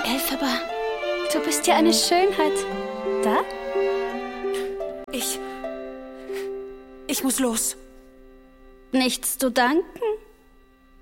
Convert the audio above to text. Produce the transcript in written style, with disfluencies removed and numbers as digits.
Elphaba, du bist ja eine Schönheit. Da? Ich muss los. Nichts zu danken.